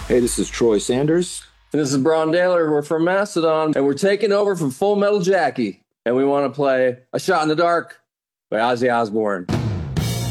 Hey, this is Troy Sanders. And this is Braun Daler. We're from Mastodon, and we're taking over from Full Metal Jackie. And we want to play A Shot in the Dark by Ozzy Osbourne.